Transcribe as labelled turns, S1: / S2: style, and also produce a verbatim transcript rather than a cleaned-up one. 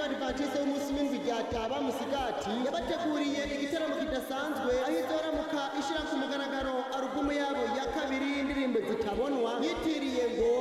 S1: adventiste w'umunsi w'indwi rya Taba Musigati yabateguriye igitaramo kidasanzwe aho izoramuka ishira ku mugaragaro alubumu yabo ya kabiri y'indirimbo zitabonwa yitiriye ngo